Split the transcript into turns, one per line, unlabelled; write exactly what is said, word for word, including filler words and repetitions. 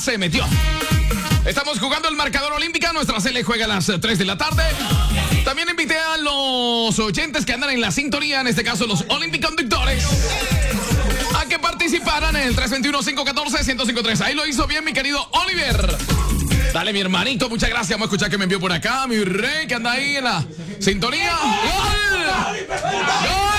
se metió. Estamos jugando el marcador olímpica. Nuestra Cele juega a las tres de la tarde. También invité a los oyentes que andan en la sintonía, en este caso los Olympic Conductores, a que participaran en el tres dos uno, cinco uno cuatro, uno cero cinco tres. Ahí lo hizo bien mi querido Oliver. Dale, mi hermanito, muchas gracias. Vamos a escuchar que me envió por acá mi rey, que anda ahí en la sintonía. ¡Gol! ¡Gol!